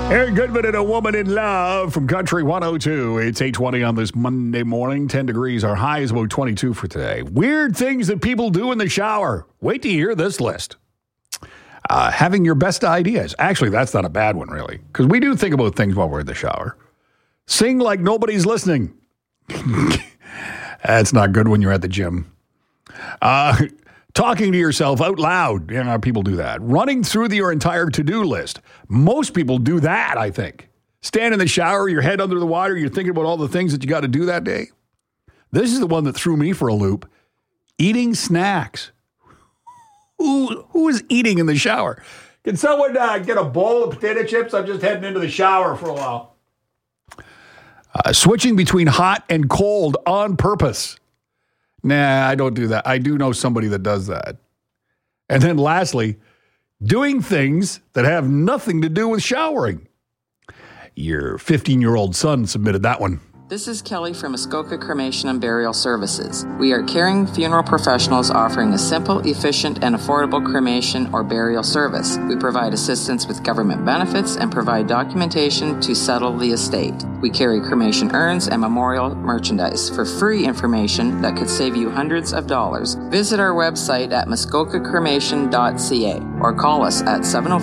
Aaron Goodman and A Woman in Love from Country 102. It's 8:20 on this Monday morning. 10 degrees. Our high is about 22 for today. Weird things that people do in the shower. Wait to hear this list. Having your best ideas. Actually, that's not a bad one, really, because we do think about things while we're in the shower. Sing like nobody's listening. That's not good when you're at the gym. Talking to yourself out loud. You know, people do that. Running through your entire to-do list. Most people do that, I think. Stand in the shower, your head under the water, you're thinking about all the things that you got to do that day. This is the one that threw me for a loop. Eating snacks. Who is eating in the shower? Can someone get a bowl of potato chips? I'm just heading into the shower for a while. Switching between hot and cold on purpose. Nah, I don't do that. I do know somebody that does that. And then lastly, doing things that have nothing to do with showering. Your 15-year-old son submitted that one. This is Kelly from Muskoka Cremation and Burial Services. We are caring funeral professionals offering a simple, efficient, and affordable cremation or burial service. We provide assistance with government benefits and provide documentation to settle the estate. We carry cremation urns and memorial merchandise. For free information that could save you hundreds of dollars, visit our website at muskokacremation.ca or call us at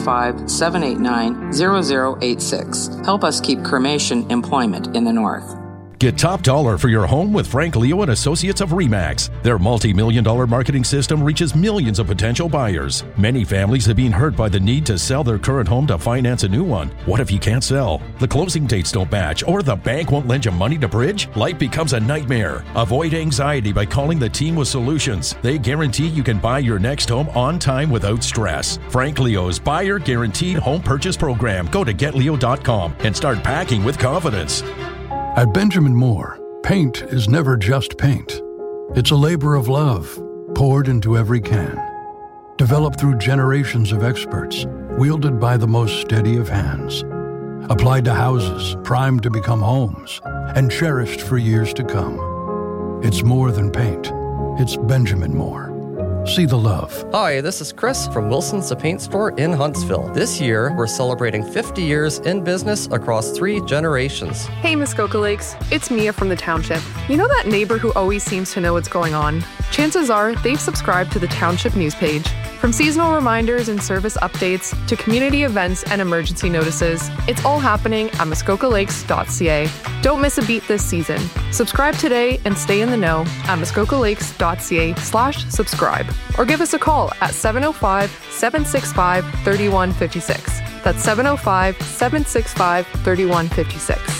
705-789-0086. Help us keep cremation employment in the North. Get top dollar for your home with Frank Leo and Associates of RE/MAX. Their multi-million-dollar marketing system reaches millions of potential buyers. Many families have been hurt by the need to sell their current home to finance a new one. What if you can't sell? The closing dates don't match, or the bank won't lend you money to bridge? Life becomes a nightmare. Avoid anxiety by calling the team with solutions. They guarantee you can buy your next home on time without stress. Frank Leo's Buyer Guaranteed Home Purchase Program. Go to getleo.com and start packing with confidence. At Benjamin Moore, paint is never just paint. It's a labor of love, poured into every can. Developed through generations of experts, wielded by the most steady of hands. Applied to houses, primed to become homes, and cherished for years to come. It's more than paint. It's Benjamin Moore. See the love. Hi, this is Chris from Wilson's The Paint Store in Huntsville. This year, we're celebrating 50 years in business across 3 generations. Hey, Muskoka Lakes. It's Mia from the Township. You know that neighbor who always seems to know what's going on? Chances are they've subscribed to the Township news page. From seasonal reminders and service updates to community events and emergency notices, it's all happening at muskokalakes.ca. Don't miss a beat this season. Subscribe today and stay in the know at muskokalakes.ca/subscribe. Or give us a call at 705-765-3156. That's 705-765-3156.